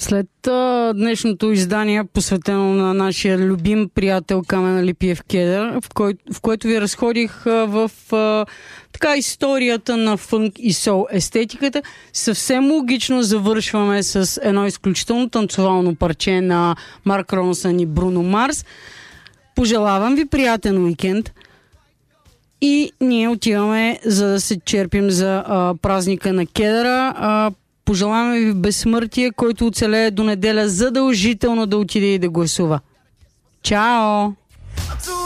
След днешното издание, посветено на нашия любим приятел Камен Липиев Кедър, в който ви разходих в така историята на фънк и сол естетиката, съвсем логично завършваме с едно изключително танцовално парче на Марк Ронсън и Бруно Марс. Пожелавам ви приятен уикенд и ние отиваме за да се черпим за празника на Кедъра. Пожелаваме ви безсмъртие, който оцелее до неделя, задължително да отиде и да гласува. Чао!